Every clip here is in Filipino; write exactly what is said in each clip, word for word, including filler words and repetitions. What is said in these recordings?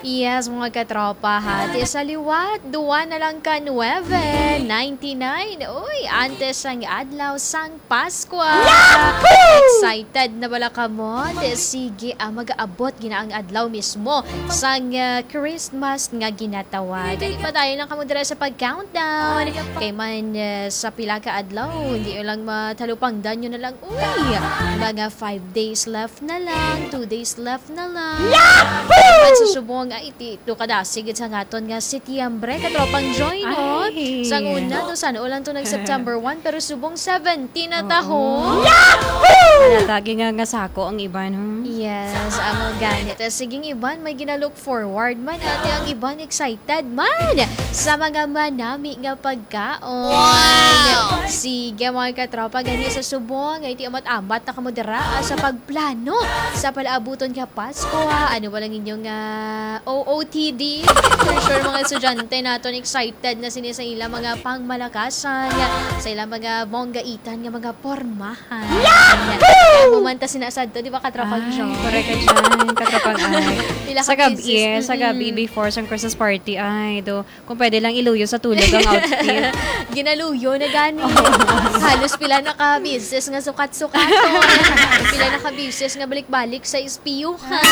Yes, mga katropa ha. Di sa liwat, duwa na lang ka nueve ninety-nine. Uy, antes ang adlaw sang Pasko. Excited na bala ka mo? Di sige, ah, mag-aabot gina ang adlaw mismo sang uh, Christmas nga ginatawag. Di pa tayo lang kamo dira sa pag-countdown. Kay man uh, sa pila ka adlaw, hindi lang matalupang danyo na lang. Uy, mga five days left na lang, two days left na lang. At susubong nga iti ito kadasig sa ngaton nga Setyembre katropang join no. Sang una to sana ulan to nag September one pero subong seventeen na taho. Natagi nga nga sako ang iban. Huh? Yes, ang ganit. Siging iban may ginalook forward man at ang iban excited man sa mga manami nga pagkaon. Wow! Sige mga katropa gani sa subong nga iti amat-amat na kamodera sa pagplano sa palaabuton ka Pasko ha. Ano walang inyong uh, O O T D. For sure mga estudyante naton excited na sini sa ilang mga pangmalakasan, sa ilang mga bonggaitan nga mga pormahan. Kaya bumanta sinasad to, di ba katrapang Ay, John? correct ka dyan, katrapang ay. Pila Sa ka gabi, pieces. sa gabi Mm-mm. before sa Christmas party, ay, do, kung pwede lang iluyo sa tulog ang outfit. Ginaluyo na gani. Halos pila na ka-business nga sukat-sukat. Pila na ka-business nga balik-balik sa ispiyuhan.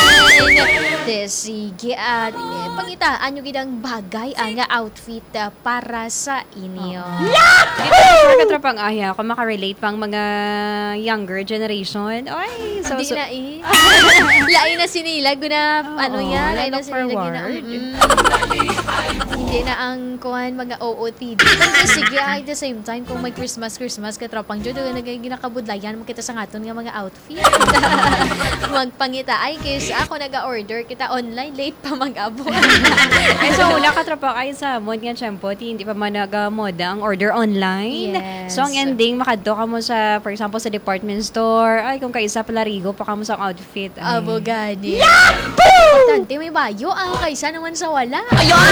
De, sige at eh, pangitaan nyo gidang bagay ang nga outfit ah, para sa inyo. Dito sure katrapang ay, ako makarelate pang mga younger generation. Ay, so, Hindi so na eh. Lain na sinila. Guna, Oo, ano yan? Lain na look sinila. Gina, forward. mm, hindi na ang kuhan mga O O T D. Pero sige, at the same time, kung may Christmas, Christmas, katropang Diyo, doon nagay ginakabudlayan, makita sa ngaton nga mga outfit. Magpangita. Ay, kaysa ako nag-order, kita online, late pa mag-abot. ay, so una katrapang ay sa mod nga tiyempo, ti hindi pa man nagamoda ang order online. Yes. So ang ending, makadto ka mo sa, for example, sa department store. Ay, kung kaisa palarigo pa ka mo sa outfit. Ay. Abo gani. Importante, may bayo. Ah, kaysa naman sa wala.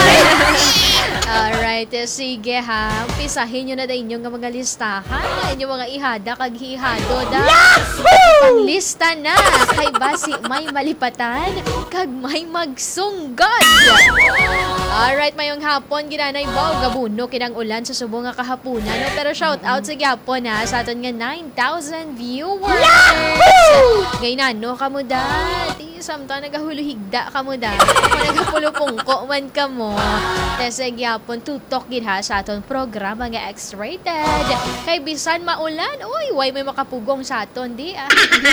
Alright, eh, sige ha. Umpisahin nyo na din yung mga listahan. Yung mga ihada, kaghihado da. Panglista na. Kay basi may malipatan, kag may magsunggad. Alright, mayong hapon, ginanay ba, gabuno, kinang ulan sa subong nga kahaponan. No? Pero shout out sa gyapon ha, sa aton nga nine thousand viewers. Ngayon na, no, kamo dati. Samtang nagahuluhigda kamo dati. Kung nagapulupungko man kamo. Kasi gyapon, tutok gid ha sa aton programa nga X-rated. Kay bisan maulan, uy, way may makapugong sa aton, di ah.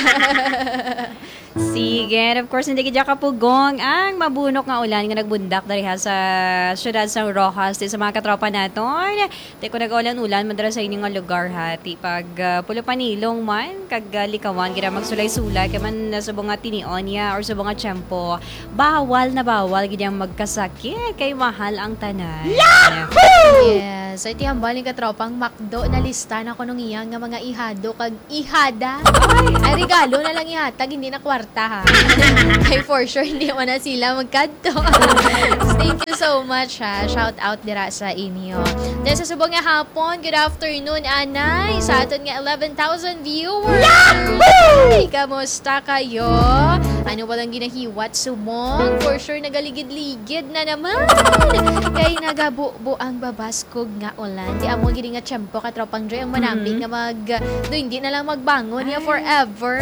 Sige, and of course, hindi kaya kapugong ang mabunok nga ulan nga nagbundak dari ha sa syudad sa Rojas, di sa mga katropa naton. Di ko nag-ulan-ulan, madara sa inyong nga lugar ha. Ti pag uh, pulo panilong man, kag uh, likawan, kaya magsulay-sulay, kaya man uh, subong nga tinion niya or subong nga tiyempo, bawal na bawal, kaya magkasakit, kay mahal ang tanan. Yes, ay tiyambal ni katropang Macdo na lista na ko nung iyang nga mga ihado kag ihada. Ay, regalo na lang ihatag, hindi na kwarta ha. Ay, for sure, hindi mo na sila magkanto. Thank you so much ha. Shout out dira sa inyo. Then sa subong nga hapon, good afternoon, Anay. Sa aton nga eleven thousand viewers. Ay, kamusta kayo? Ano walang ginahiwat sumong? For sure, nagaligid-ligid na naman. Kay nagabubo ang babaskog nga ulan. Di amo gini nga tiyempo katropang Joy ang manambi nga mag do hindi na lang magbangon niya forever.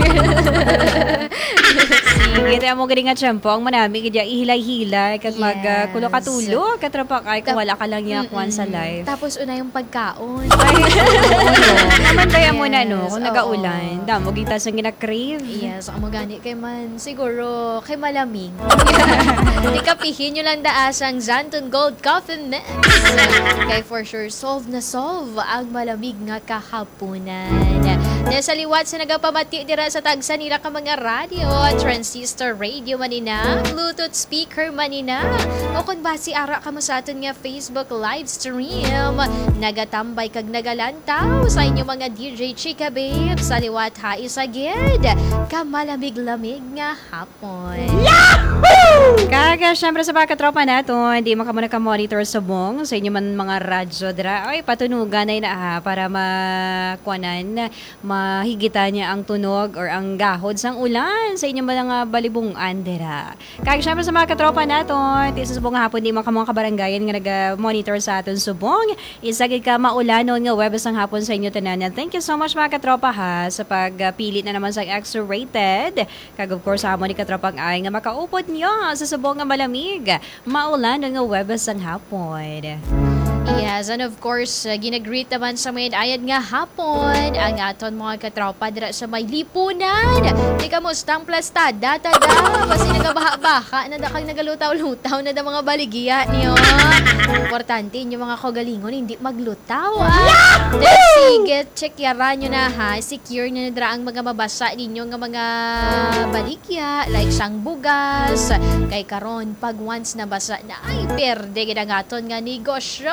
Sige, tayo mo galing nga tiyempo, ang manami, kaya ihilay-hilay, kat Yes. magkulo katulo, katrapak ay kung wala ka lang yakwan sa life. Tapos una yung pagkaon. Naman tayo mo na, no? Kung Yes, nagaulan, oo. damo kita sa gina-crave. Yes, ako magani kay man siguro kay malamig. Ikapihin nyo lang daas ang Xanton Gold Coffee Mix. Kay for sure solve na solve ang malamig nga kahaponan. Dahil sa liwat sa nagapamati dira sa tagsa nila ka mga radio, transistor radio manina, Bluetooth speaker manina, o kung basi ara ka mo sa aton nga Facebook live stream, nagatambay kag nagalantaw sa inyo mga D J Chika Babe sa liwat ha isagid ka malamig-lamig nga hapon. Kaga syempre sa mga katropa nato, hindi man ka muna ka-monitor sa bong, sa inyo man mga radyo dra, ay patunugan ay na ha, para makuanan, mahigitan niya ang tunog or ang gahod sang ulan sa inyo mga balibungan dra. Kaya syempre sa mga katropa nato, di sa subong hapon, di man ka mga kabaranggayan nga nag-monitor sa aton subong, isagid ka maulanon nga webes ang hapon sa inyo tanan. Thank you so much mga katropa ha, sa pagpili na naman sa X-rated. Kag of course, hamon ni katropang ay nga makaupod niyo sa subong nga malamig. Maulan nga webes ang hapon. Yes, and of course, uh, ginagreet naman sa may ayad nga hapon ang aton mga katropa dira sa may lipunan. Di kamustang plastada, tada, basi nagabaha-baha, na da kang nagalutaw-lutaw na da mga baligya niyo. Importante, yung mga kagalingon, hindi maglutaw, ah. Then, sige, check yaran nyo na ha, secure nyo na dira ang mga mabasa ninyo nga mga baligya, like sang bugas, kay karon pag once na basa na, ay, perde ginagaton nga negosyo.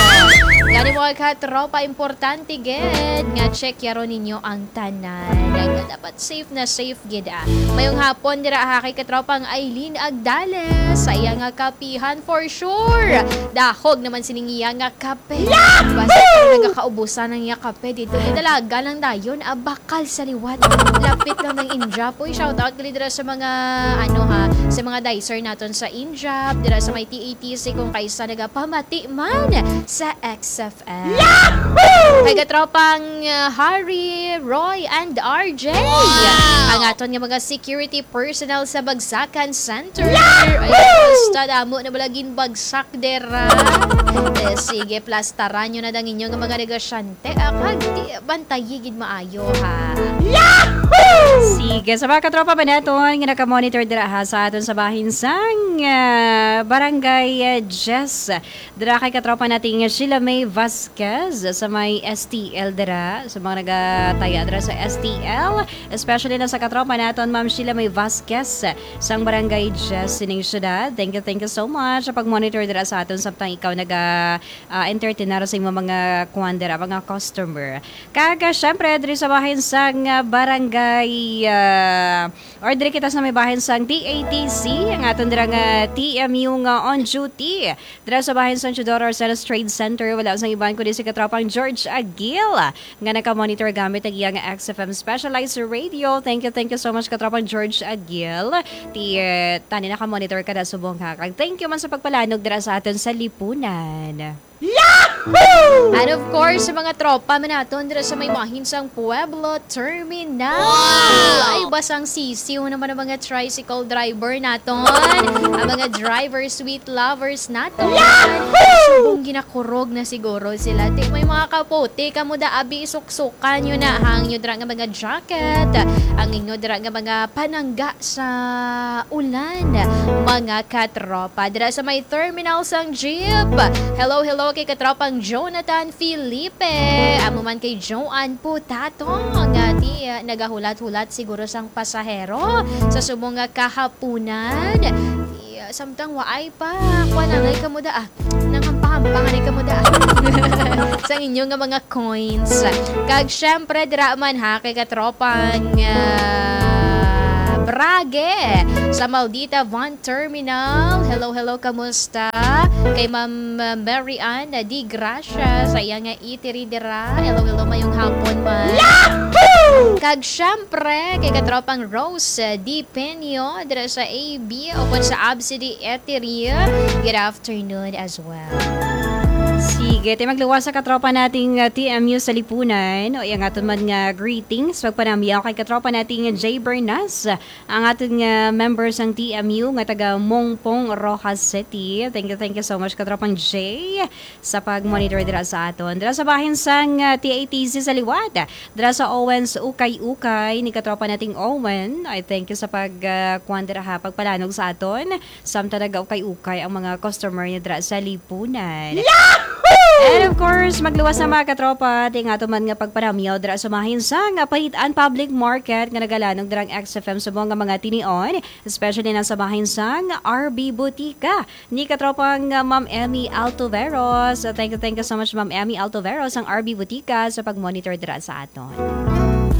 Gani mo katropa, importante gid nga check yaro ninyo ang tanan. Nga dapat safe na safe gid ah. Mayong hapon dira ha kay katropang Aileen Agdales. Sa iya nga kapihan for sure. Dahog naman sining iya nga kape. Basta nagakaubusan ng iya kape dito. Dalaga lang dayon abakal sa liwat. Lapit lang ng Injap. Uy, shout out gali dira sa mga ano ha, sa mga dicer naton sa Injap, dira sa may T A T C kung kaysa nagapamati man sa X F M. Yahoo! Kay katropang uh, Harry, Roy, and R J. Wow! Ang aton nga mga security personnel sa Bagsakan Center. Ay, basta damo na balagin bagsak dera. Eh, sige, plastaran nyo na dang inyo nga mga negosyante. Akag, di bantayigid maayo ha. Yahoo! Sige, sa mga katropa ba naton nga naka-monitor dira ha sa aton sa bahinsang uh, Barangay uh, Jess. Dira kay katropa nating Sheila May Vasquez sa may S T L dira, sa mga nagataya dira sa S T L, especially na sa katropa naton Ma'am Sheila May Vasquez sang Barangay Jess sining syudad. Thank you, thank you so much sa pag-monitor dira sa aton samtang ikaw naga uh, entertain na sa imong mga kuan dira, mga customer. Kaga syempre diri sa bahinsang uh, Barangay uh, or diri kita sa may bahinsang T A T C, ang aton dira nga T M U nga on duty dira sa bahinsang Chudoro Arcelos Trade Center. Wala sa iban ko din si katropang George Aguil nga naka-monitor gamit ang iyang X F M Specialized Radio. Thank you, thank you so much katropang George Aguil. Ti uh, tani naka-monitor ka na subong ha. Thank you man sa pagpalanog dira sa aton sa lipunan. Yahoo! And of course, sa mga tropa man naton dira sa may mahinsang Pueblo Terminal. Wow! Ay, basang sisiw naman ang mga tricycle driver naton. Ang mga driver, sweet lovers naton. Subong ginakurog na siguro sila. Di may mga kapote, kamo da abi isuksukan nyo na hang nyo dira nga mga jacket. Ang inyo dira nga mga panangga sa ulan. Mga katropa. Dira sa may terminal sang jeep. Hello, hello kay katropang Jonathan Felipe. Amo man kay Joan Putatong. Nga di uh, nagahulat-hulat siguro sang pasahero sa subong nga kahapunan. Di, uh, samtang waay pa. Kuha nangay kamuda ah. Nang hampahampangan ay kamuda ah. Sa inyo nga mga coins. Kag syempre dira man ha kay katropang uh, Brage sa Maldita Van Terminal. Hello, hello, kamusta? Kay Ma'am Mary Ann Di Gracia sa iyang itiri dira. Hello, hello, mayong hapon man. Yahoo! Kag syempre, kay katropang Rose Di Penyo dira sa A B o sa Absidy Etiri. Good afternoon as well. Sige, tayo magluwas sa katropa nating uh, T M U sa lipunan. O yung aton man nga greetings. Pagpanamiyaw kay katropa nating Jay Bernas. Ang aton nga members ng T M U nga taga Mongpong, Rojas City. Thank you, thank you so much katropang Jay sa pag-monitor dira sa aton. Dira sa bahin sang uh, T A T C sa liwat. Dira sa Owens Ukay-Ukay ni katropa nating Owen. I thank you sa pag-kuan uh, dira ha, pagpalanog sa aton. Samta naga ukay-ukay ang mga customer niya dira sa lipunan. Yeah! And of course, magluwas na mga katropa, ting ato man nga pagpanamiyaw dira sa mahinsang nga Pahitaan Public Market nga nagalanog dirang X F M sa mga mga tinion, especially na sa mahinsang R B Butika ni katropang uh, Ma'am Emmy Altoveros. Uh, thank you, thank you so much Ma'am Emmy Altoveros ang R B Butika sa pag-monitor dira sa aton.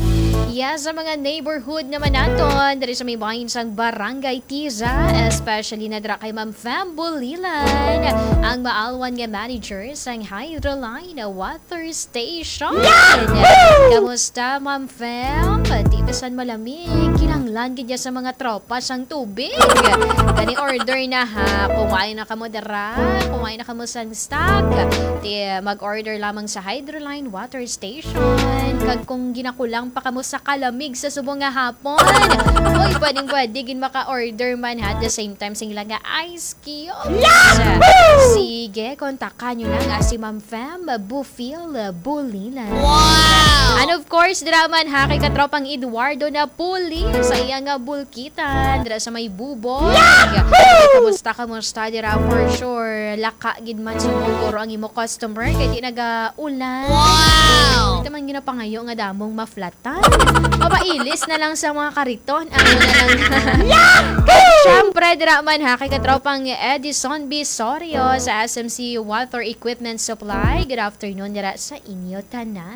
Yes, sa mga neighborhood naman naton, dari sa may bahin sang Barangay Tiza, especially na dra kay Ma'am Fam Bulilan, ang maalwan nga manager sang Hydroline Water Station. Kamusta, Ma'am Fam? Di basan malamig, kinanglan gid sa mga tropa sang tubig. Kani order na ha, kumain na kamo dara, kumain na kamo sang stock. Di mag-order lamang sa Hydroline Water Station. Kag kung ginakulang pa kamo sa kalamig sa subong nga hapon, oy, pwedeng pwede gin maka-order man ha, at the same time sila nga ice cubes. Sige, kontakan nyo lang ah, si Ma'am Fam Bufil Bulilan. Wow! And of course, draman ha, kay katropang Eduardo na puli sa iya nga bulkitan, dira sa may bubog. Kamusta, kamusta, dira for sure. Laka gid man sumuguro ang imo customer, kay di naga-ulan. Wow! Ito man ginapangayo nga damong maflatan. Papailis na lang sa mga kariton. Ano na lang. Siyempre, dira man ha, kay katropang Edison Bisorio sa S M C Water Equipment Supply. Good afternoon, dira sa inyo tanan.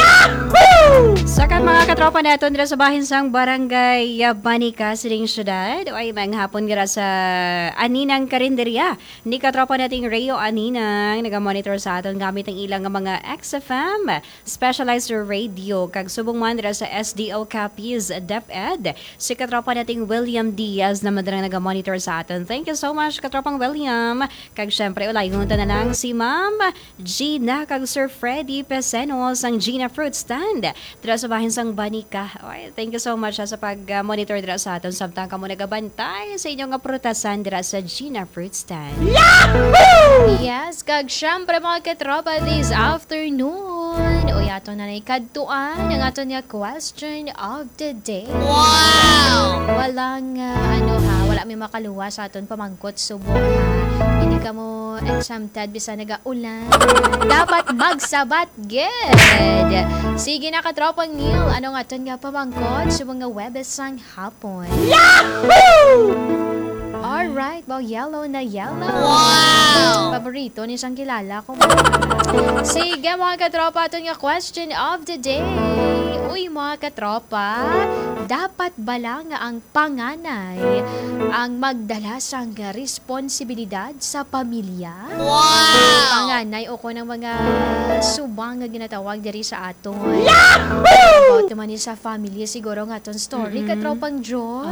Saka mga katropa natin dira sa bahin sang Barangay Banica, siring syudad. O ay manghapon dira sa Aninang Karinderya. Ni katropa nating Rayo Aninang naga-monitor sa aton gamit ang ilang mga X F M, specialized radio, kag subong man dira sa S D O Capiz DepEd. Si katropa nating William Diaz na madrang naga-monitor sa aton. Thank you so much katropang William. Kag syempre ulay hunta na lang si Ma'am Gina kag Sir Freddy Pesenos ang Gina Fruit Stand dira sa bahin sang Banica. Okay, thank you so much ha, sa pag-monitor dira sa aton samtang kamo nagabantay sa inyong nga prutasan dira sa Gina Fruit Stand. Yahoo! Yes, kag syempre mga katropa this afternoon. O yato na na ikadtuan ang aton nga question of the day. Wow! Walang uh, ano ha, wala may makaluwa sa aton pamangkot subong ha. Hindi ka mo exempted bisa nagaulan. Dapat magsabat gid. Sige na katropang Neil, ano nga aton nga pamangkot subong nga Webes sang hapon. Yahoo! Alright, wow, yellow na yellow. Wow! Paborito ni isang kilala ko. Sige mga katropa, ito nga question of the day. Uy mga katropa, dapat bala nga ang panganay ang magdala sang responsibilidad sa pamilya? Wow! Panganay o ko ng mga subang nga ginatawag diri sa aton. Yahoo! About naman sa family, siguro nga aton story, mm-hmm. Katropang Joy.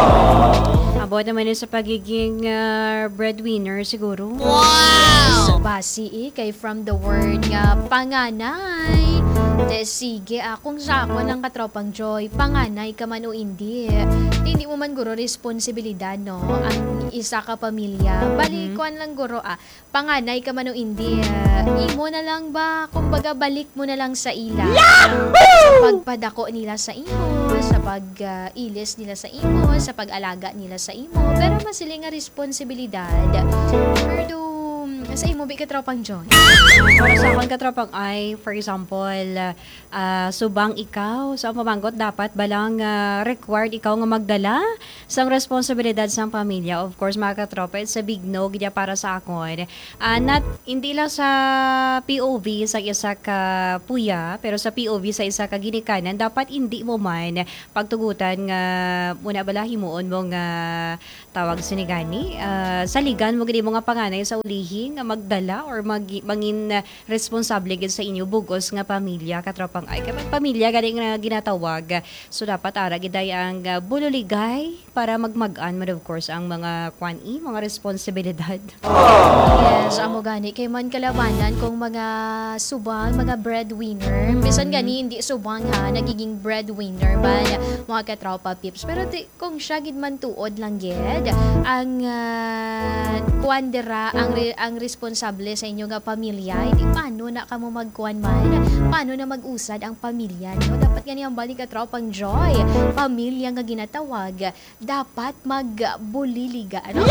Oh. About naman sa pagiging uh, breadwinner siguro. Wow! Basi eh, kay from the word nga panganay. De, sige, akong sa ako ng katropang Joy, panganay ka man o hindi. Hindi mo man guro responsibilidad, no? Ang isa ka pamilya. Balikuan lang guro, ah. Panganay ka man o hindi. Uh, imo na lang ba, kumbaga balik mo na lang sa ila. Yahoo! Sa pagpadako nila sa imo, sa pag-ilis uh, nila sa imo, sa pag-alaga nila sa imo. Pero mas sila nga responsibilidad. Pero sa imo bi katropang Joy. Para sa akong katropang ay, for example, uh, subang ikaw sa pamangkot dapat balang uh, required ikaw nga magdala sa responsibilidad sa pamilya. Of course, mga katropa, it's a big no gidya para sa akon. Uh, not hindi lang sa P O V sa isa ka puya, pero sa P O V sa isa ka ginikanan, dapat hindi mo man pagtugutan nga muna bala himuon mo nga tawag sinigani uh, saligan mo gid mo nga panganay sa ulihi nga magdala or mag mangin uh, responsable gid sa inyo bugos nga pamilya katropang ay kapag pamilya gani nga ginatawag, so dapat ara giday ang uh, bululigay para magmagan mo of course ang mga kwani mga responsibilidad. Yes, amo gani kay man kalabanan kung mga subang mga breadwinner bisan gani hindi subang ha nagiging breadwinner man mga katropa pips, pero di, kung siya gid man tuod lang gid ang uh, kuandera ang re, ang responsable sa inyo nga pamilya, hindi paano na kamo magkuan man, paano na mag-usad ang pamilya niyo. Dapat gani ang balik katropang Joy, pamilya nga ginatawag, dapat magbuliliga ano?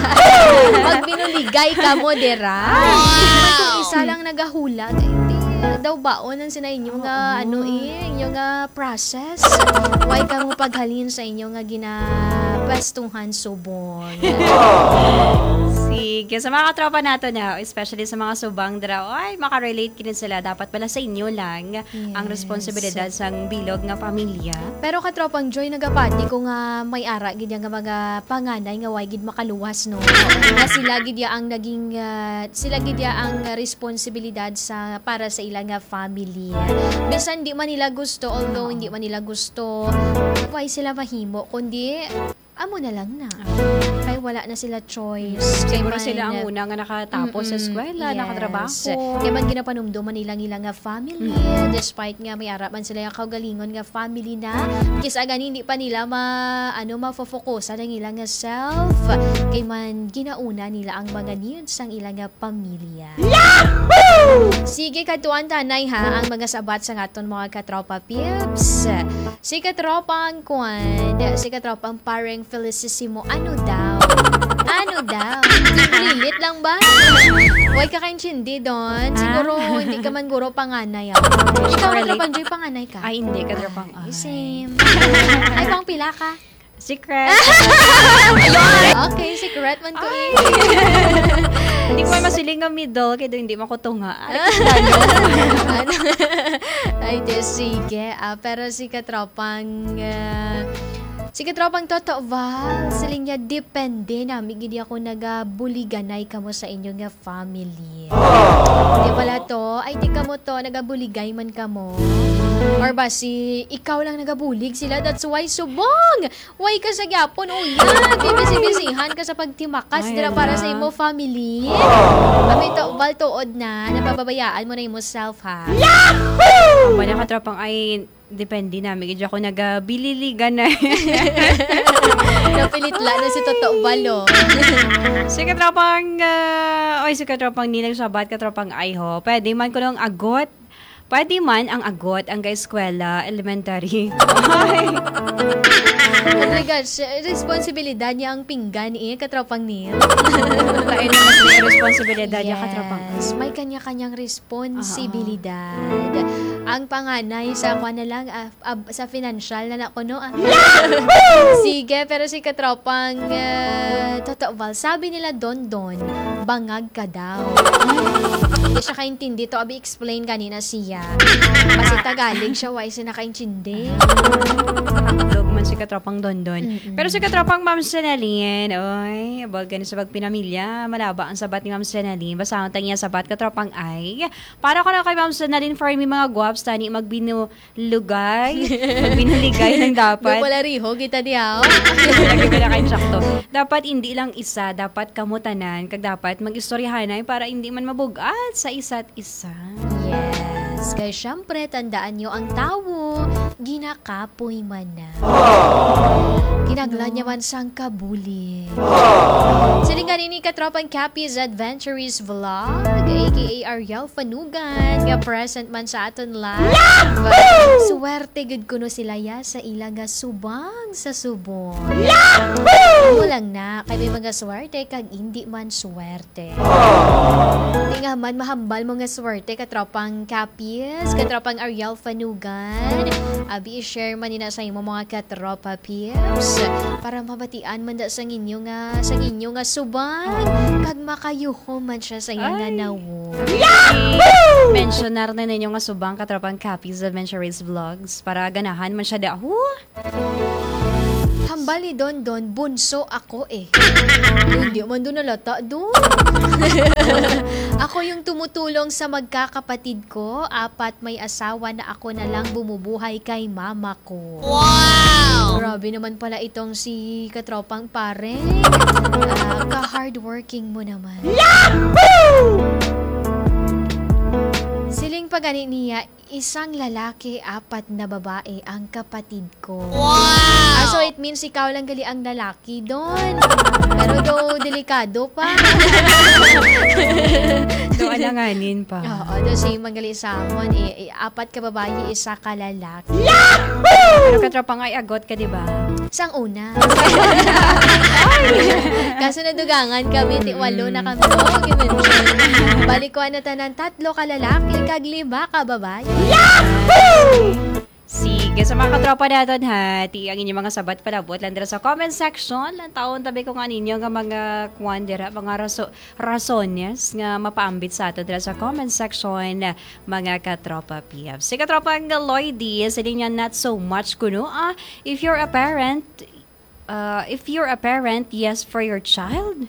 Magbinuligay ka mo dera. Wow! Kung isa lang nagahulag, hindi daw baon ang sina inyo nga ano eh, inyo nga process. Why ka mo paghalin sa inyo nga ginapestuhan subong. Sige. Sige, sa mga katropa nato na, especially sa mga subang draw, ay, makarelate kinin sila. Dapat pala sa inyo lang ang Yes. responsibilidad sa bilog nga pamilya. Pero katropang Joy nagapati ko nga may ara gid nga mga panganay nga way gid makaluwas no. Nga sila gid ya ang naging ah, sila gid ya ang responsibilidad sa para sa ilang nga family. Bisan di man nila gusto, although hindi man nila gusto, why sila mahimo kundi amo na lang na. Kaya wala na sila choice. Kay Siguro man- sila ang unang nga nakatapos sa Mm-mm, eskwela, yes. nakatrabaho. Kaya man ginapanumduman nilang ilang nga family, despite nga may arapan sila yung kaugalingon nga family na, kisa gani hindi pa nila ma, ano, mafo-focus ang ilang nga self, kay man ginauna nila ang mga needs ang ilang nga pamilya. Sige, katuan tanay ha, ang mga sabat sa aton mga katropa pips. Si katropang kwan, si katropang pareng felicissimo, ano daw? Ano daw? Lilit lang ba? Huwag ka kaintindi doon. Siguro, hindi ka man guro panganay ako. Ikaw, Relate. katropang Joy, panganay ka? Ay, hindi, katropang Ay, ay. same. Ay, pang pila ka? Secret. Okay, secret man ko eh. Hindi ko may masiling nga middle, kaya hindi makutunga. Ano? Ay, di, sige. Ah, pero si katropang... ah, si katropang Toto Val, siling niya, depende na. Migidi ako nagabuliganay ka mo sa inyong nga family. Di pala to, ay di ka mo to, nagabuligay man ka mo. Or ba si ikaw lang nagabulig sila, that's why subong. Why ka sa gyapon, uya. Bibisi-bisihan ka sa pagtimakas Ay, dira para ala. sa imo family. Kami to, Val, tuod na, napababayaan mo na imo self, ha? Ang bala katropang ay, depende namin. Kaya ako nagabililigan na. Napilitla na si Toto Valo. Si katropang, uh, oy, si katropang nilang sabat, katropang ay ho. Pwede man ko lang agot. Pwede man ang agot, ang eskwela, elementary. Ay. Oh my gosh, responsibilidad niya ang pinggan eh, katropang Neil. Lain na mas may responsibilidad niya katropang. Yes, may kanya-kanyang responsibilidad. Ang panganay sa ako na lang, ah, ah, sa financial na nako no. Ah. Sige, pero si katropang uh, Toto Val, sabi nila Don Don, bangag ka daw. Hindi siya kaintindi to, abi explain kanina siya. Kasi Tagalog siya, why siya nakaintindi? Dog man si katropang Dondon. Mm-mm. Pero si katropang Ma'am Senalyn, oy, abag ganun sa pagpinamilya, malaba ang sabat ni Ma'am Senalyn. Basta ang tanya sabat katropang ay. Para ko na kay Ma'am Senalyn for me mga guwaps, tani magbinulugay, magbinuligay ng dapat. Doon pala riho, kita diyaw. Lagi ko na kayo sakto. Dapat hindi lang isa, dapat kamutanan, kag dapat mag-istoryahanay para hindi man mabugat sa isa't isa. Yes. Kaya syempre, tandaan nyo ang tawo, ginakapoy man na. Ginagla niya man sang kabuli. Siling ganini katropang Cappy's Adventures Vlog, aka Ariel Fanugan, nga present man sa aton live. Suwerte gud kuno sila ya sa ilang nga subang sa subong. Amo lang na, kay may mga swerte kag hindi man swerte. Di nga man mahambal mo nga swerte katropang Cappy's, katropang Ariel Fanugan. Abi i-share man nina sa imo mga katropa pips para mabatian man da sa inyo nga sa inyo nga subang kag makayuho man siya sa iya nga Ay. nawo. Mentionar na ninyo nga subang katropang Cappy's Adventures Vlogs para ganahan man siya daw. Hambal ni Don Don, bunso ako eh. Hindi man doon nalata doon. Ako yung tumutulong sa magkakapatid ko. Apat may asawa na ako na lang bumubuhay kay mama ko. Wow! Grabe naman pala itong si katropang pare. Ah, ka-hardworking mo naman. Siling pagani niya, isang lalaki, apat na babae ang kapatid ko. Wow! Ah, so it means ikaw lang gali ang lalaki doon. Pero do delikado pa. Do alanganin pa. Oo, do same magali sa amon. Eh, eh, apat ka babae, isa ka lalaki. Pero katropang ay agot ka, di ba? Sang una. Kasi nadugangan kami, ti walo na kami. Oh, gimension. Balik ko na tanan tatlo ka lalaki, kag lima ka babae. Sige. Sige, sa mga katropa natin ha, ti ang inyong mga sabat palabot lang dira sa comment section. Lang taon tabi ko nga ninyo nga mga kwan dira, mga raso, rasones nga mapaambit sa ato dira sa comment section mga katropa P F. Si katropa ang Lloydie, sa niya not so much kuno. Ah, if you're a parent, uh, if you're a parent, yes for your child.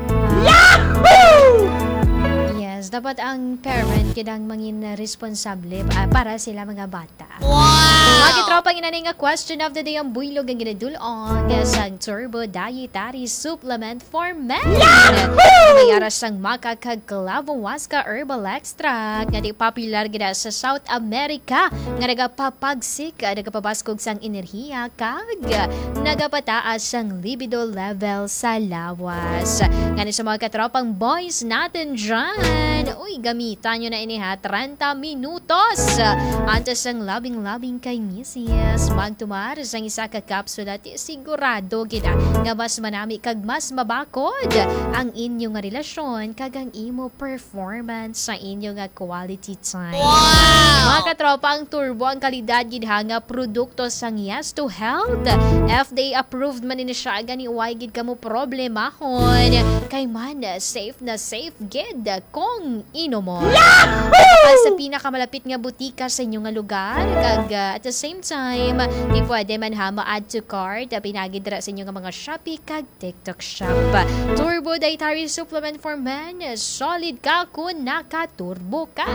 Yes, dapat ang parent kidang mangin responsable ah, para sila mga bata. Mga tropang inaning nga question of the day ang buylog ang ginadulong sa Turbo Dietary Supplement for Men. May aras ang makakagkalabong waska herbal extract nga di popular gina sa South America nga nagapapagsik, nagapabaskog sang enerhiya kag nagapataas ang libido level sa lawas. Nga sa mga katropang boys natin dyan, uy, gamitan nyo na ini ha, thirty minutos. Antes ang labing-labing kay missus magtumar sa isa ka kapsula, ti sigurado gina nga mas manami kag mas mabakod ang inyong relasyon kag ang imo performance sa inyong quality time. Wow! Mga katropa, ang turbo ang kalidad gidha nga produkto sang Yes to Health. F D A approved man ni siya gani uway gid kamo problemahon kay man safe na safe gid kung inomon. Kapal sa pinakamalapit nga butika sa inyong nga lugar kag uh, at the same time di pwede man ha ma-add to cart uh, pinagidra sa inyong nga mga Shopee kag TikTok shop. Turbo Dietary Supplement for Men, solid ka kung naka-turbo ka.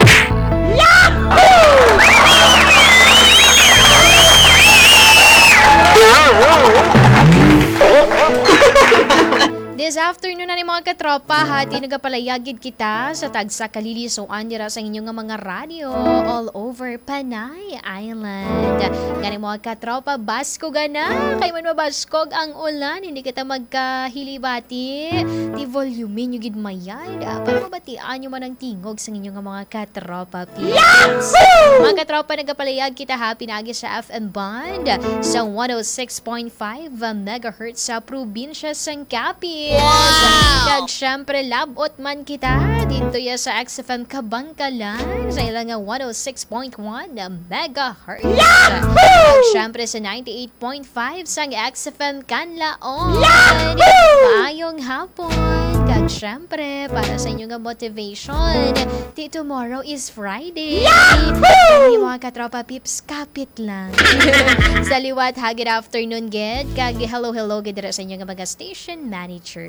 This afternoon na ni mga katropa, hati nagapalayagid kita sa tagsa kalilisuan dira sa inyong nga mga radio all over Panay Island. Gani mga katropa, baskog na, kay man mabaskog ang ulan, hindi kita magkahilibati, di volume nyo gid mayad, para mabatian nyo man ang tingog sa inyong nga mga katropa. Yes! Mga katropa, nagapalayag kita ha, pinagi sa F M band sa one oh six point five megahertz sa probinsya sang Capiz. Wow! Kag syempre labot man kita dito ya sa X F M Kabangkalan sa ilang nga one oh six point one megahertz. Kag syempre sa ninety-eight point five sang X F M Kanlaon. Maayong hapon. Kag syempre para sa inyo nga motivation, di tomorrow is Friday. Kag mga katropa pips, kapit lang. Sa liwat ha, good afternoon gid. Kag hello hello gid sa inyo nga mga station manager.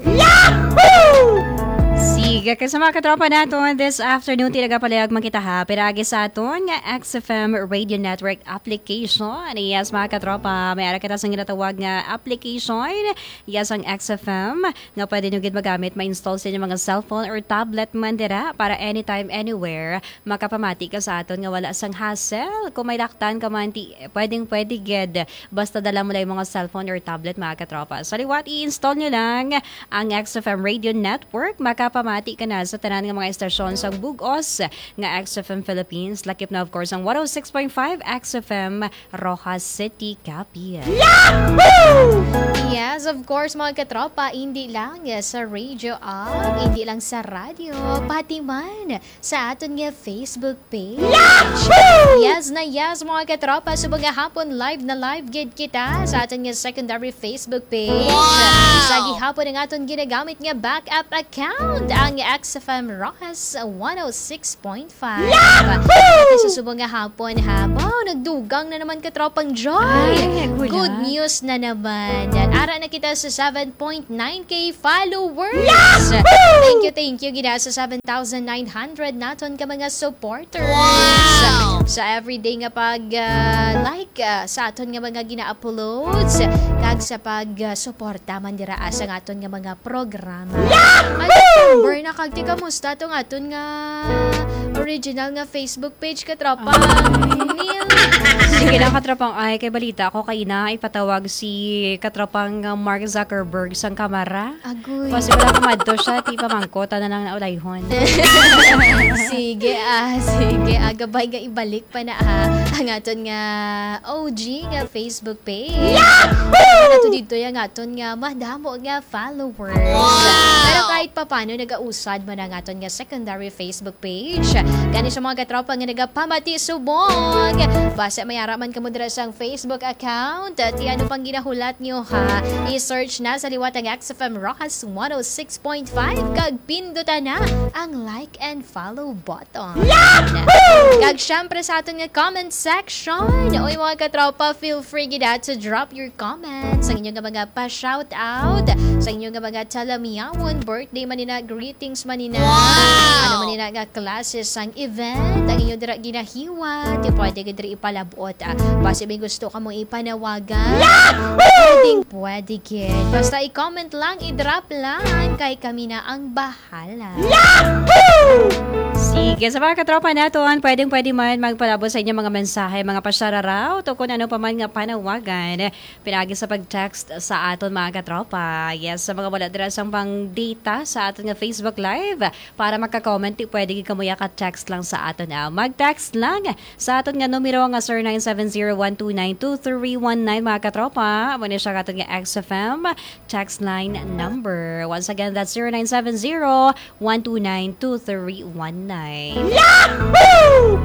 Yahoo! Sige, kasi mga katropa natin, this afternoon, tinaga palayag man kita ha, piragi sa aton nga X F M Radio Network application. Yes, mga katropa, may ara kita sa ginatawag nga application. Yes, ang X F M, nga pwede nyo gid magamit, ma-install sa inyo mga cellphone or tablet man dira para anytime, anywhere, makapamati ka sa aton nga wala sang hassle. Kung may laktan ka man, ti, pwedeng pwede gid, basta dala mo lang yung mga cellphone or tablet, mga katropa. So, liwat, i-install nyo lang ang X F M Radio Network, makapamati ka na sa tanan ng mga estasyon sa Bugos nga X F M Philippines. Lakip na of course ang one oh six point five X F M Rojas City, Capiz. Yahoo! Yes, of course mga katropa, hindi lang sa radio app, hindi lang sa radio, pati man sa aton nga Facebook page. Yahoo! Yes na yes mga katropa, subang hapon live na live gid kita sa aton nga secondary Facebook page. Wow! Sa gihapon ang aton ginagamit nga backup account ang X F M Rojas one oh six point five. At sa subong nga hapon ha, wow, nagdugang na naman katropang Joy. Ay, good news na naman. Ara na kita sa seven point nine K followers. Yahoo! Thank you, thank you gina sa seven thousand nine hundred naton ka mga supporters. Wow! Sa everyday nga pag uh, like uh, sa aton nga mga gina-uploads kag sa pag uh, suporta man dira sa aton nga mga programa. Yahoo! Burn na kag ti kamusta tong aton nga original nga Facebook page katropa. Sige lang katropang ay kay balita ako kay na ipatawag si katropang Mark Zuckerberg sang kamera. Agoy. Kasi wala kumadto siya, ti pamangkota na lang na ulayhon. Sige ah, sige. Agabay nga ibalik pa na ah, ang aton nga O G nga Facebook page. Yahoo! Ano to dito yung aton nga madamo nga followers. Wow! Pero kahit papano nagausad mo na nga aton nga secondary Facebook page. Gani sa mga katropa nga nagapamati subong. Basta may araman ka mo dira sa Facebook account. At ano pang ginahulat nyo ha, i-search na sa liwat ang X F M Rojas one oh six point five. Kag pindutan na ang like and follow button. Yahoo! Kag syempre sa aton nga comment section. Oy mga katropa, feel free gid to drop your comments. Sa inyong mga pa-shout out. Sa inyong mga talamiyawon, birthday manina, greetings manina. Wow! Ano manina nga classes ang event. Ang inyong dira ginahiwat. Yung pwede ka dira ipalabot. Ah. Basta may gusto ka mong ipanawagan. Pwedeng pwede kid. Basta i-comment lang, i-drop lang. Kay kami na ang bahala. Yahoo! Sige, sa mga katropa natin, pwedeng pwede man magpalabot sa inyong mga mensahe, mga pasyararaw, o kung ano pa man nga panawagan. Pinagi sa pag-text sa aton mga katropa. Yes, sa mga wala dira sang pang data sa aton nga Facebook Live. Para magka-comment, pwede kamuya ka-text lang sa aton na. Mag-text lang sa aton nga numero nga zero nine seven zero one two nine two three one nine mga katropa. Muna siya aton nga X F M text line number. Once again, that's zero nine seven zero one two nine two three one nine. Yahoo!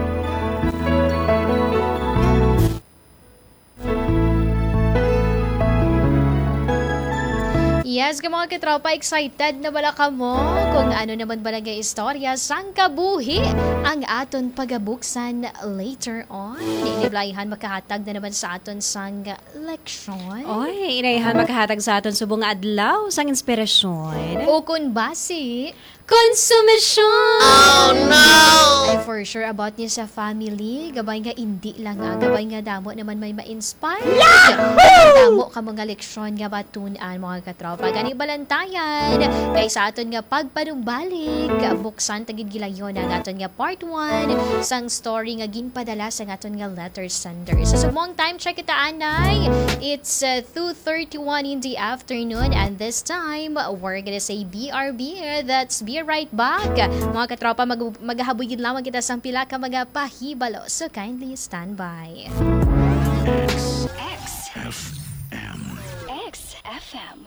Yes, ka mga katropa, excited na bala ka mo kung ano naman ba naging istorya sang kabuhi ang aton pagabuksan later on. Iniblayihan makahatag na naman sa aton sang leksyon. Oy, inaihan makahatag sa aton subong adlaw sang inspirasyon. O kung basi, konsumisyon! Oh no! Ay for sure about niya sa family, gabay nga hindi lang nga, gabay nga damo naman may ma-inspire. Damo ka mga leksyon nga batunan mga katropa. Gani balantayan, kay sa aton nga pagpanumbalik, buksan tagid gilayon ang aton nga part one sang story nga ginpadala sa aton nga letter sender. Sa sumong time check kita anay, it's uh, two thirty-one in the afternoon and this time we're gonna say B R B. That's be right back. Mga katropa, mag maghahabugid lamang kita sang pila ka mga pahibalo. So kindly stand by. X F M. X F M.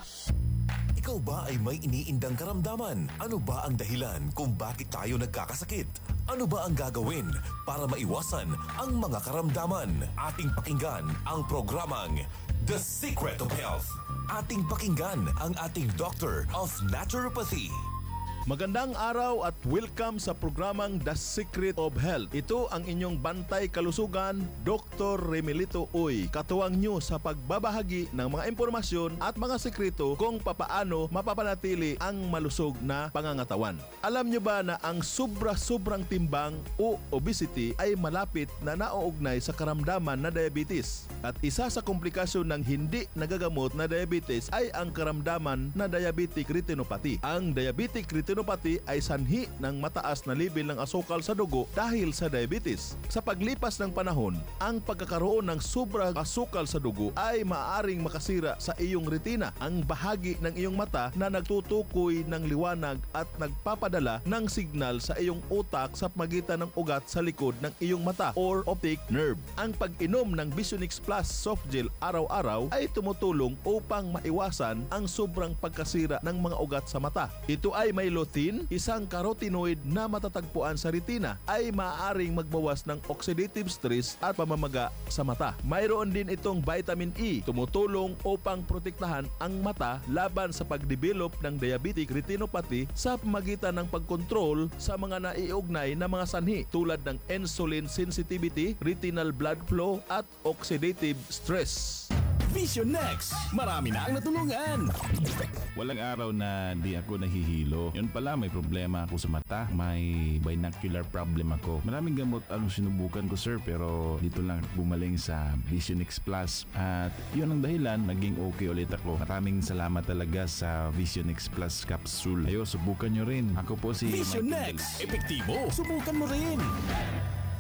Ikaw ba ay may iniindang karamdaman? Ano ba ang dahilan kung bakit tayo nagkakasakit? Ano ba ang gagawin para maiwasan ang mga karamdaman? Ating pakinggan ang programang The Secret of Health. Ating pakinggan ang ating Doctor of Naturopathy. Magandang araw at welcome sa programang The Secret of Health. Ito ang inyong bantay kalusugan, Doctor Remelito Uy. Katuwang nyo sa pagbabahagi ng mga impormasyon at mga sekreto kung papaano mapapanatili ang malusog na pangangatawan. Alam nyo ba na ang sobra-sobrang timbang o obesity ay malapit na nauugnay sa karamdaman na diabetes? At isa sa komplikasyon ng hindi nagagamot na diabetes ay ang karamdaman na diabetic retinopathy. Ang diabetic retinopathy ay sanhi ng mataas na level ng asukal sa dugo dahil sa diabetes. Sa paglipas ng panahon, ang pagkakaroon ng sobrang asukal sa dugo ay maaaring makasira sa iyong retina, ang bahagi ng iyong mata na nagtutukoy ng liwanag at nagpapadala ng signal sa iyong utak sa pagitan ng ugat sa likod ng iyong mata or optic nerve. Ang pag-inom ng Visionix Plus soft gel araw-araw ay tumutulong upang maiwasan ang sobrang pagkasira ng mga ugat sa mata. Ito ay may lutein, isang carotenoid na matatagpuan sa retina, ay maaaring magbawas ng oxidative stress at pamamaga sa mata. Mayroon din itong vitamin E, tumutulong upang protektahan ang mata laban sa pagdevelop ng diabetic retinopathy sa pamagitan ng pagkontrol sa mga naiugnay na mga sanhi tulad ng insulin sensitivity, retinal blood flow at oxidative stress. Vision Next, marami na ang natulungan. Walang araw na di ako nahihilo. Yun pala, may problema ako sa mata. May binocular problem ako. Maraming gamot ang sinubukan ko, sir, pero dito lang bumaling sa Visionix Plus. At yun ang dahilan, naging okay ulit ako. Maraming salamat talaga sa Visionix Plus capsule. Ayo, subukan nyo rin. Ako po si Vision Michael Next, Del- epektibo. Subukan mo rin.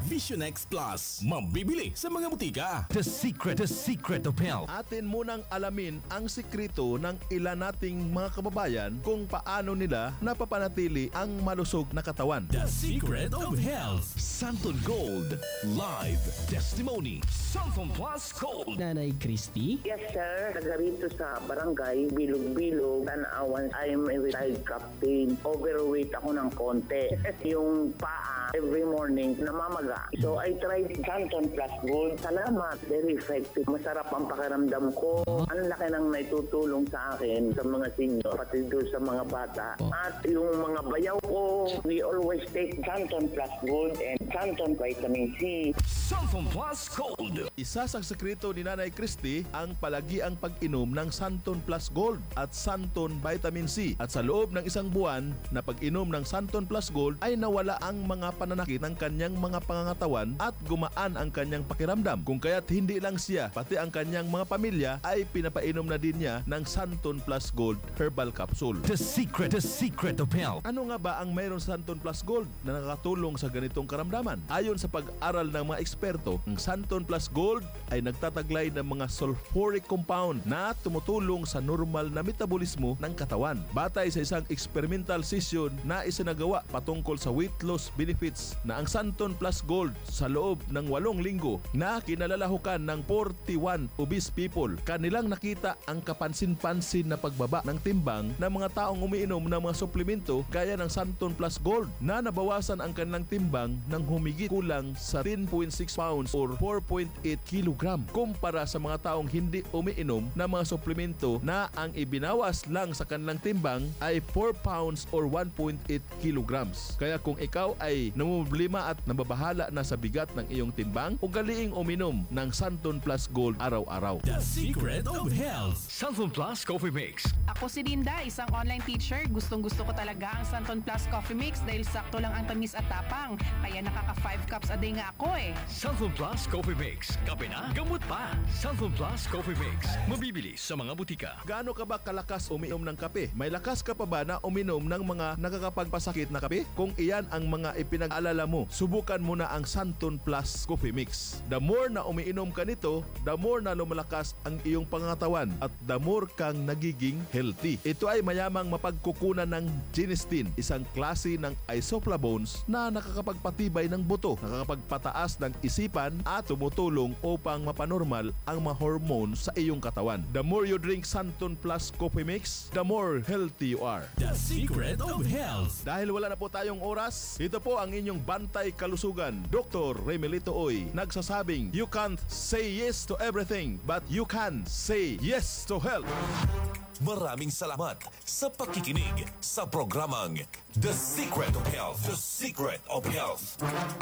Vision X Plus. Mabibili sa mga butika. The secret, the secret of health. Atin munang alamin ang sikreto ng ilan nating mga kababayan kung paano nila napapanatili ang malusog na katawan. The Secret of Health. Santon Gold. Live testimony. Santon Plus Gold. Nanay Christy? Yes, sir. Taga rito sa barangay, Bilog-Bilog, Tanawan. I'm a retired captain. Overweight ako ng konti. Yung paa, every morning, namamaga. So, I tried Santon Plus Gold. Salamat. Very effective. Masarap ang pakiramdam ko. Ang laki nang naitutulong sa akin, sa mga senior, pati doon sa mga bata. At yung mga bayaw ko, we always take Santon Plus Gold and Santon Vitamin C. Santon Plus Gold. Isa sa sekreto ni Nanay Christy ang palagiang pag-inom ng Santon Plus Gold at Santon Vitamin C. At sa loob ng isang buwan na pag-inom ng Santon Plus Gold ay nawala ang mga pananakit ng kanyang mga pangangatawan at gumaan ang kanyang pakiramdam. Kung kaya't hindi lang siya, pati ang kanyang mga pamilya ay pinapainom na din niya ng Santon Plus Gold Herbal Capsule. The secret, the secret of health. Ano nga ba ang mayroon sa Santon Plus Gold na nakakatulong sa ganitong karamdaman? Ayon sa pag-aral ng mga eksperto, ang Santon Plus Gold ay nagtataglay ng mga sulfuric compound na tumutulong sa normal na metabolismo ng katawan. Batay sa isang experimental session na isinagawa patungkol sa weight loss benefits na ang Santon Plus Gold sa loob ng walong linggo na kinalalahukan ng forty-one obese people, kanilang nakita ang kapansin-pansin na pagbaba ng timbang ng mga taong umiinom ng mga suplemento gaya ng Santon Plus Gold na nabawasan ang kanilang timbang ng humigit kulang sa ten point six pounds or four point eight kilogram kumpara sa mga taong hindi umiinom ng mga suplemento na ang ibinawas lang sa kanilang timbang ay four pounds or one point eight kilograms. Kaya kung ikaw ay namumblema at nababahala na sa bigat ng iyong timbang, ugaliing uminom ng Santon Plus Gold araw-araw. The Secret of Health. Santon Plus Coffee Mix. Ako si Linda, isang online teacher. Gustong-gusto ko talaga ang Santon Plus Coffee Mix dahil sakto lang ang tamis at tapang. Kaya nakaka five cups a day nga ako eh. Santon Plus Coffee Mix. Kape na, gamot pa. Santon Plus Coffee Mix. Mabibili sa mga butika. Gaano ka ba kalakas uminom ng kape? May lakas ka pa ba na uminom ng mga nakakapagpasakit na kape? Kung iyan ang mga ipinag-alala mo, subukan mo na ang Santon Plus Coffee Mix. The more na umiinom ka nito, the more na lumalakas ang iyong pangangatawan at the more kang nagiging healthy. Ito ay mayamang mapagkukunan ng genistein, isang klase ng isoflavones na nakakapagpatibay ng buto, nakakapagpataas ng isipan at tumutulong upang mapanormal ang mga hormones sa iyong katawan. The more you drink Santon Plus Coffee Mix, the more healthy you are. The Secret of Health. Dahil wala na po tayong oras, ito po ang inyong bantay kalusugan, Doctor Remelito Oy, nagsasabing, you can't say yes to everything, but you can say yes to health. Maraming salamat sa pakikinig sa programang The Secret of Health. The Secret of Health.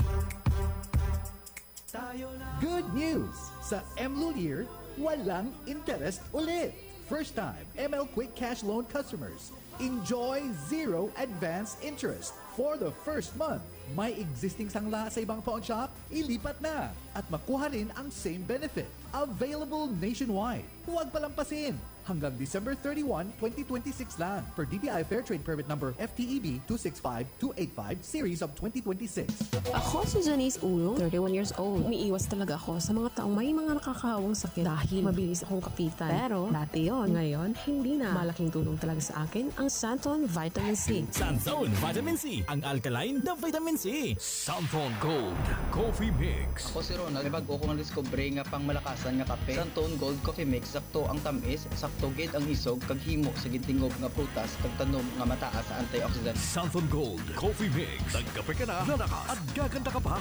Good news! Sa M L U year, walang interest ulit. First time M L Quick Cash Loan customers enjoy zero advance interest for the first month. May existing sangla sa ibang pawn shop? Ilipat na at makuha rin ang same benefit. Available nationwide. Huwag palampasin. Hanggang December thirty-first, twenty twenty-six lang. Per D T I Fair Trade Permit Number F T E B two six five two eight five Series of twenty twenty-six. Ako si Janice Ulong, thirty-one years old. Umiiwas talaga ako sa mga taong may mga nakakawang sakit dahil mabilis akong kapitan. Pero dati yon, ngayon hindi na. Malaking tulong talaga sa akin ang Santon Vitamin C. Santon Vitamin C, ang alkaline na vitamin C. Santon Gold Coffee Mix. Ako si Ronald, may bago kong discover nga pang malakasan nga kape. Santon Gold Coffee Mix, sakto ang tamis, sakto gid ang isog, kag himo sa gintingog nga prutas, kag tanom nga mataas sa antioxidant. Santon Gold Coffee Mix. Nagkape ka na, lalakas, at gaganda ka pa.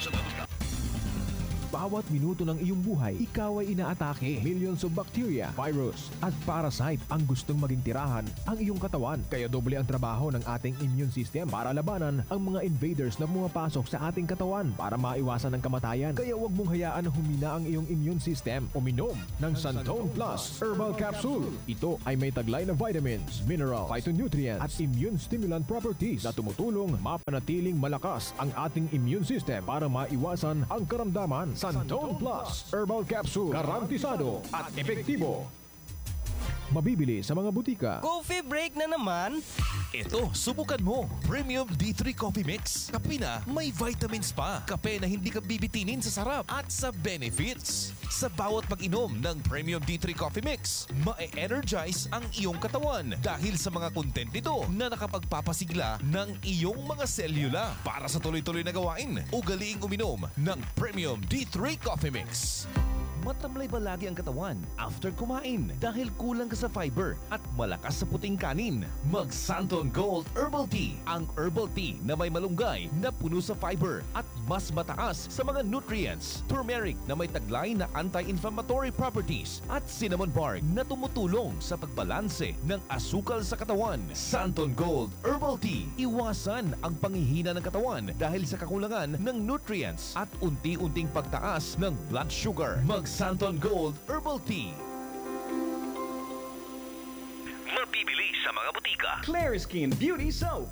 Bawat minuto ng iyong buhay, ikaw ay inaatake. Millions of bacteria, virus, at parasite ang gustong maging tirahan ang iyong katawan. Kaya doble ang trabaho ng ating immune system para labanan ang mga invaders na pumapasok sa ating katawan para maiwasan ang kamatayan. Kaya huwag mong hayaan na humina ang iyong immune system. Uminom ng Santon Plus Herbal Capsule. Ito ay may taglay na vitamins, minerals, phytonutrients, at immune stimulant properties na tumutulong mapanatiling malakas ang ating immune system para maiwasan ang karamdaman. Santon Plus Herbal Capsule, garantisado at epektibo. Mabibili sa mga butika. Coffee break na naman? Ito, subukan mo. Premium D three Coffee Mix. Kape na may vitamins pa. Kape na hindi ka bibitinin sa sarap at sa benefits. Sa bawat pag-inom ng Premium D three Coffee Mix, ma-energize ang iyong katawan dahil sa mga content nito na nakapagpapasigla ng iyong mga selula para sa tuloy-tuloy na gawain. Ugaliing uminom ng Premium D three Coffee Mix. Matamlay ba lagi ang katawan after kumain dahil kulang ka sa fiber at malakas sa puting kanin? Mag Santon Gold Herbal Tea. Ang herbal tea na may malunggay na puno sa fiber at mas mataas sa mga nutrients. Turmeric na may taglay na anti-inflammatory properties at cinnamon bark na tumutulong sa pagbalanse ng asukal sa katawan. Santon Gold Herbal Tea. Iwasan ang panghihina ng katawan dahil sa kakulangan ng nutrients at unti-unting pagtaas ng blood sugar. Mag Santon Gold Herbal Tea. Mabibili sa mga butika. Clear Skin Beauty Soap.